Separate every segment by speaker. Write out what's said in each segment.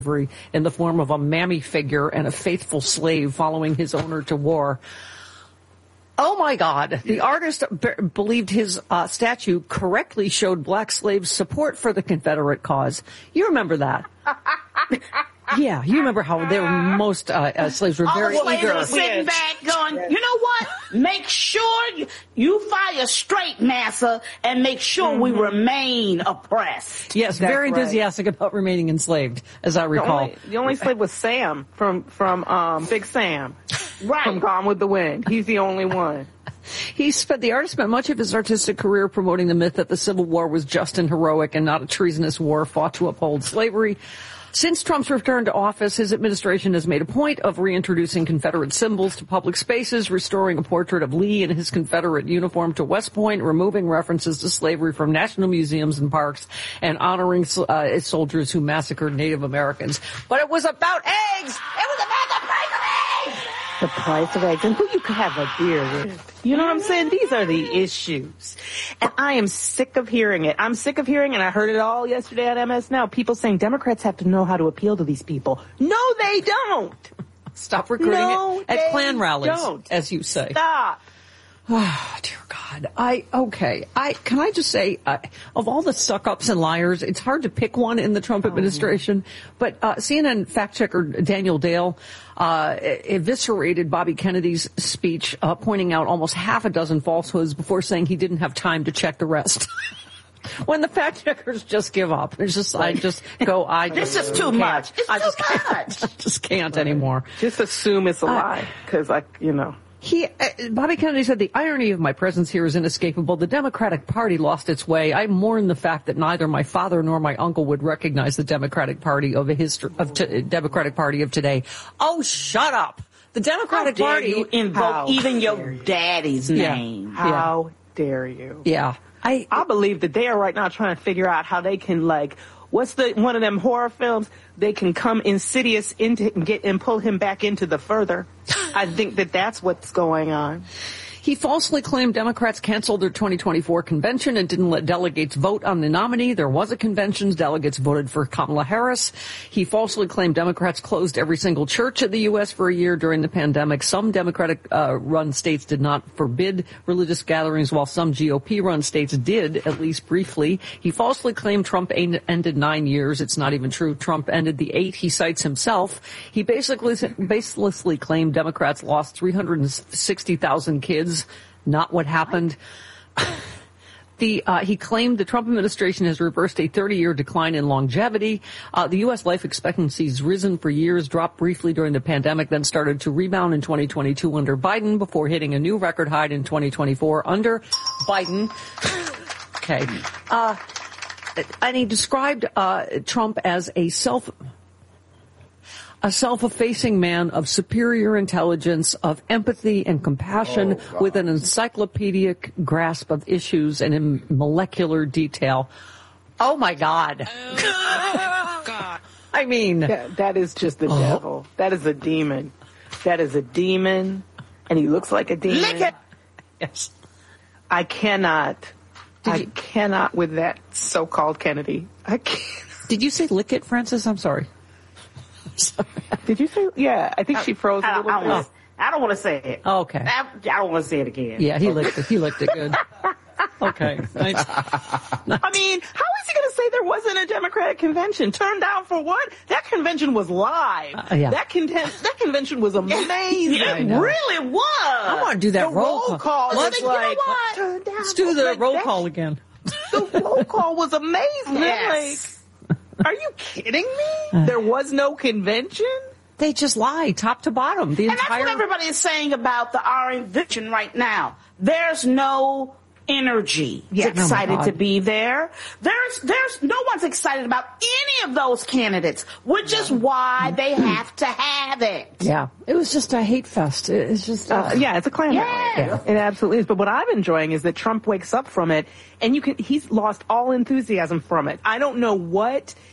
Speaker 1: in the form of a mammy figure and a faithful slave following his owner to war. Oh my God. The artist believed his statue correctly showed black slaves' support for the Confederate cause. You remember that? Yeah, you remember how they were most slaves were very eager.
Speaker 2: All the slaves were sitting back going, you know what? Make sure you fire straight, massa, and make sure we remain oppressed.
Speaker 1: Yes, that's very enthusiastic about remaining enslaved, as I recall.
Speaker 3: The only slave was Sam from Big Sam.
Speaker 2: Right.
Speaker 3: From Gone with the Wind. He's the only one.
Speaker 1: The artist spent much of his artistic career promoting the myth that the Civil War was just and heroic and not a treasonous war fought to uphold slavery. Since Trump's return to office, his administration has made a point of reintroducing Confederate symbols to public spaces, restoring a portrait of Lee in his Confederate uniform to West Point, removing references to slavery from national museums and parks, and honoring soldiers who massacred Native Americans. But it was about eggs! It was about the price of eggs!
Speaker 3: The price of eggs and who you could have a beer with. You know what I'm saying? These are the issues. And I am sick of hearing it. I'm sick of hearing, and I heard it all yesterday at MS Now, people saying Democrats have to know how to appeal to these people. No, they don't.
Speaker 1: Stop recruiting it at Klan rallies, as you say.
Speaker 3: Stop.
Speaker 1: Oh, dear God. Can I just say, of all the suck-ups and liars, it's hard to pick one in the Trump administration, but CNN fact-checker Daniel Dale eviscerated Bobby Kennedy's speech, pointing out almost half a dozen falsehoods before saying he didn't have time to check the rest. When the fact checkers just give up, it's just
Speaker 2: this is too much. It's too much.
Speaker 1: I just can't anymore.
Speaker 3: Just assume it's a lie, because
Speaker 1: Bobby Kennedy said, the irony of my presence here is inescapable. The Democratic Party lost its way. I mourn the fact that neither my father nor my uncle would recognize the Democratic Party of Democratic Party of today. Oh, shut up. The Democratic Party.
Speaker 2: You invoke even your daddy's name.
Speaker 3: How dare you?
Speaker 1: Yeah.
Speaker 3: I believe that they are right now trying to figure out how they can, what's one of them horror films? They can come insidious and pull him back into the further. I think that's what's going on.
Speaker 1: He falsely claimed Democrats canceled their 2024 convention and didn't let delegates vote on the nominee. There was a convention. Delegates voted for Kamala Harris. He falsely claimed Democrats closed every single church in the U.S. for a year during the pandemic. Some Democratic-run states did not forbid religious gatherings, while some GOP-run states did, at least briefly. He falsely claimed Trump ended 9 years. It's not even true. Trump ended the 8 he cites himself. He baselessly claimed Democrats lost 360,000 kids. Not what happened. He claimed the Trump administration has reversed a 30-year decline in longevity. The U.S. life expectancy has risen for years, dropped briefly during the pandemic, then started to rebound in 2022 under Biden before hitting a new record high in 2024 under Biden. Okay. And he described Trump as a self-effacing man of superior intelligence, of empathy and compassion, with an encyclopedic grasp of issues and in molecular detail. Oh, my God. I mean...
Speaker 3: that is just the devil. That is a demon. That is a demon, and he looks like a demon.
Speaker 2: Lick it!
Speaker 1: Yes.
Speaker 3: I cannot with that so-called Kennedy. I can't.
Speaker 1: Did you say lick it, Francis? I'm sorry.
Speaker 3: Did you say? Yeah, I think she froze a little bit.
Speaker 2: I don't want to say it.
Speaker 1: Okay.
Speaker 2: I don't want to say it again.
Speaker 1: Yeah, he licked it. He licked it good. Okay. Nice.
Speaker 3: I mean, how is he going to say there wasn't a Democratic convention? Turned down for what? That convention was live.
Speaker 1: Yeah.
Speaker 3: That convention was amazing.
Speaker 2: It really was.
Speaker 1: I want to do that roll call.
Speaker 3: Let's
Speaker 1: do the roll call again.
Speaker 3: The roll call was amazing.
Speaker 2: Yes.
Speaker 3: Are you kidding me? There was no convention?
Speaker 1: They just lie, top to bottom.
Speaker 2: And that's what everybody is saying about our invention right now. There's no energy excited to be there. There's no one's excited about any of those candidates, which is why they have to have it.
Speaker 1: Yeah, it was just a hate fest. It's just
Speaker 3: it's a clan rally. Yeah. It absolutely is. But what I'm enjoying is that Trump wakes up from it, and he's lost all enthusiasm from it. I don't know what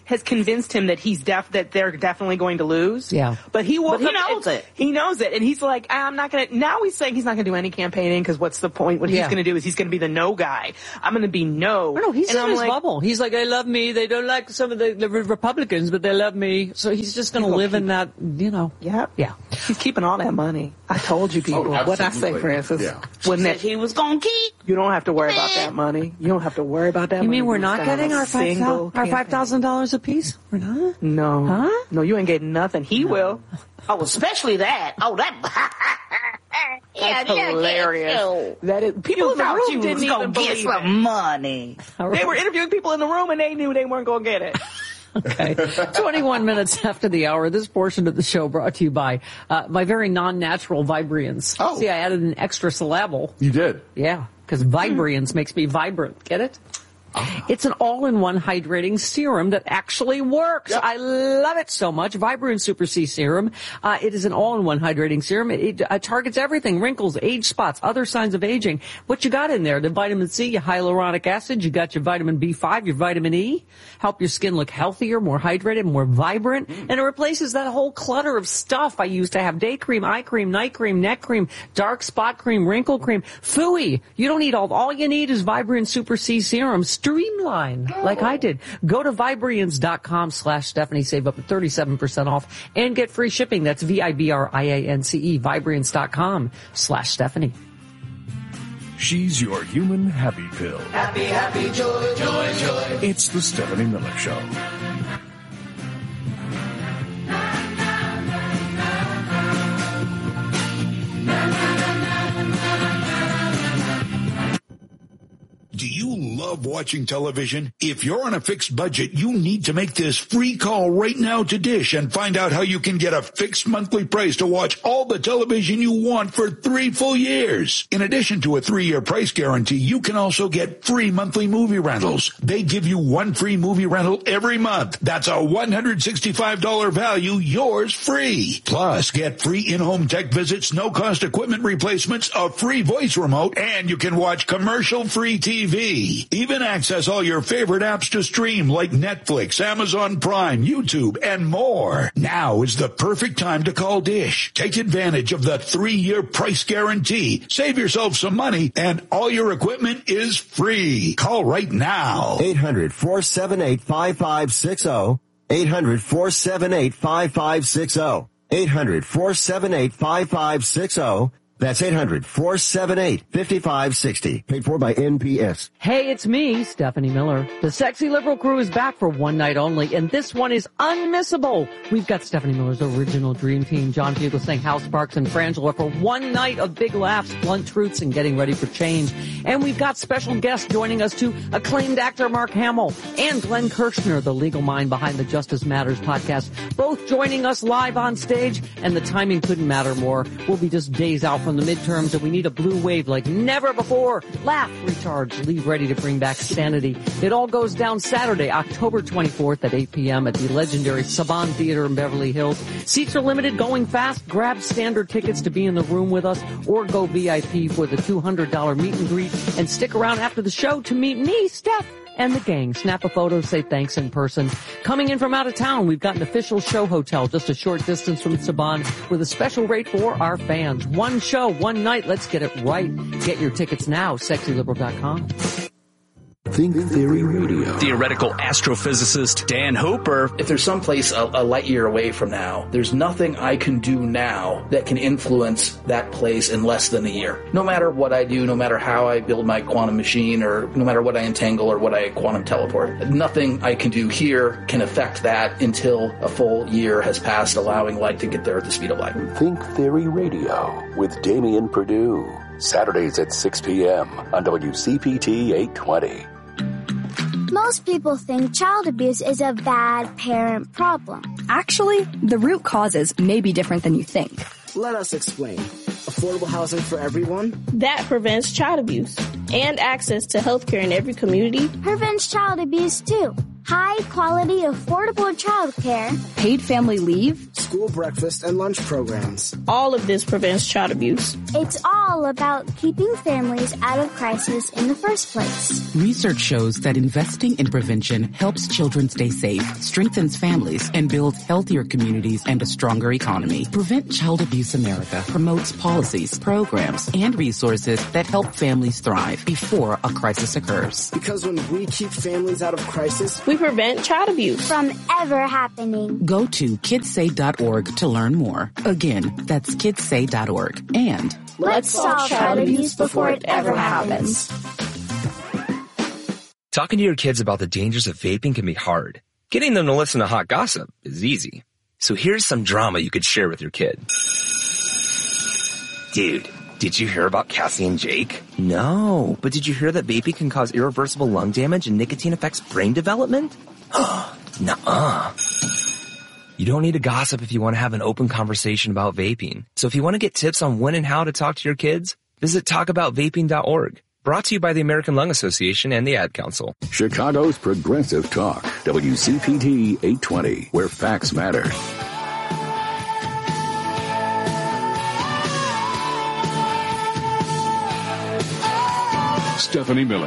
Speaker 3: has convinced him that that they're definitely going to lose.
Speaker 1: Yeah.
Speaker 3: But he
Speaker 2: knows it.
Speaker 3: He knows it. And he's like, I'm not going to, now he's saying he's not going to do any campaigning because what's the point? What he's going to do is he's going to be the no guy. I'm going to be no.
Speaker 1: No, he's in his bubble. He's like, they love me. They don't like some of the Republicans, but they love me. So he's just going to live in that,
Speaker 3: Yeah.
Speaker 1: Yeah.
Speaker 3: He's keeping all that money. I told you people. What I say, Francis?
Speaker 2: Yeah. He was going to keep.
Speaker 3: You don't have to worry about that money. You don't have to worry about that money.
Speaker 1: You mean we're not getting our $5,000 apiece? We're not?
Speaker 3: No.
Speaker 1: Huh?
Speaker 3: No, you ain't getting nothing. He will.
Speaker 2: Oh, especially that. Oh, that.
Speaker 3: That's hilarious. That is, people in the room didn't even
Speaker 2: get some money.
Speaker 3: They were interviewing people in the room and they knew they weren't going to get it.
Speaker 1: Okay. 21 minutes after the hour, this portion of the show brought to you by my very non-natural Vibrians.
Speaker 4: Oh.
Speaker 1: See, I added an extra syllable.
Speaker 4: You did?
Speaker 1: Yeah, because Vibrians makes me vibrant. Get it? It's an all-in-one hydrating serum that actually works. Yep. I love it so much. Vibrant Super C Serum. It is an all-in-one hydrating serum. It targets everything: wrinkles, age spots, other signs of aging. What you got in there? The vitamin C, your hyaluronic acid. You got your vitamin B5, your vitamin E. Help your skin look healthier, more hydrated, more vibrant. And it replaces that whole clutter of stuff I used to have: day cream, eye cream, night cream, neck cream, dark spot cream, wrinkle cream. Phooey. You don't need all you need is Vibrant Super C Serum. Streamline, like I did. Go to Vibrians.com/Stephanie. Save up to 37% off and get free shipping. That's Vibriance. Vibrians.com/Stephanie.
Speaker 5: She's your human happy pill.
Speaker 6: Happy, happy, joy, joy, joy.
Speaker 5: It's the Stephanie Miller Show.
Speaker 7: Do you love watching television? If you're on a fixed budget, you need to make this free call right now to Dish and find out how you can get a fixed monthly price to watch all the television you want for 3 full years. In addition to a 3-year price guarantee, you can also get free monthly movie rentals. They give you 1 free movie rental every month. That's a $165 value, yours free. Plus, get free in-home tech visits, no-cost equipment replacements, a free voice remote, and you can watch commercial-free TV. Even access all your favorite apps to stream like Netflix, Amazon Prime, YouTube, and more. Now is the perfect time to call Dish. Take advantage of the 3-year price guarantee. Save yourself some money, and all your equipment is free. Call right now.
Speaker 8: 800-478-5560. 800-478-5560. 800-478-5560. That's 800-478-5560. Paid for by NPS.
Speaker 1: Hey, it's me, Stephanie Miller. The Sexy Liberal crew is back for one night only, and this one is unmissable. We've got Stephanie Miller's original dream team, John Fugelsang, Hal Sparks, and Frangela for one night of big laughs, blunt truths, and getting ready for change. And we've got special guests joining us too, acclaimed actor Mark Hamill and Glenn Kirshner, the legal mind behind the Justice Matters podcast, both joining us live on stage, and the timing couldn't matter more. We'll be just days out from the midterms, and we need a blue wave like never before. Laugh, recharge, leave ready to bring back sanity. It all goes down Saturday, October 24th at 8 p.m. at the legendary Saban Theater in Beverly Hills. Seats are limited, going fast. Grab standard tickets to be in the room with us, or go VIP for the $200 meet and greet, and stick around after the show to meet me, Steph, and the gang. Snap a photo, say thanks in person. Coming in from out of town, we've got an official show hotel just a short distance from Saban with a special rate for our fans. One show, one night. Let's get it right. Get your tickets now, sexyliberal.com.
Speaker 5: Think Theory Radio.
Speaker 9: Theoretical astrophysicist Dan Hooper.
Speaker 10: If there's someplace a light year away from now, there's nothing I can do now that can influence that place in less than a year. No matter what I do, no matter how I build my quantum machine, or no matter what I entangle or what I quantum teleport, nothing I can do here can affect that until a full year has passed, allowing light to get there at the speed of light.
Speaker 5: Think Theory Radio with Damian Perdue. Saturdays at 6 p.m. on WCPT 820.
Speaker 11: Most people think child abuse is a bad parent problem.
Speaker 12: Actually, the root causes may be different than you think.
Speaker 13: Let us explain. Affordable housing for everyone?
Speaker 14: That prevents child abuse. And access to healthcare in every community.
Speaker 11: Prevents child abuse, too. high quality, affordable childcare,
Speaker 12: paid family leave,
Speaker 13: school breakfast and lunch programs.
Speaker 2: All of this prevents child abuse.
Speaker 11: It's all about keeping families out of crisis in the first place.
Speaker 4: Research shows that investing in prevention helps children stay safe, strengthens families, and builds healthier communities and a stronger economy. Prevent Child Abuse America promotes policies, programs, and resources that help families thrive before a crisis occurs.
Speaker 13: Because when we keep families out of crisis,
Speaker 2: we prevent child abuse
Speaker 11: from ever happening.
Speaker 4: Go to kidssay.org to learn more. Again, that's kidssay.org. And
Speaker 11: let's solve child abuse before it ever happens.
Speaker 14: Talking to your kids about the dangers of vaping can be hard. Getting them to listen to hot gossip is easy. So here's some drama you could share with your kid. Dude, did you hear about Cassie and Jake? No, but did you hear that vaping can cause irreversible lung damage and nicotine affects brain development? Nuh-uh. You don't need to gossip if you want to have an open conversation about vaping. So if you want to get tips on when and how to talk to your kids, visit talkaboutvaping.org. Brought to you by the American Lung Association and the Ad Council.
Speaker 5: Chicago's Progressive Talk, WCPT 820, where facts matter.
Speaker 7: Stephanie Miller.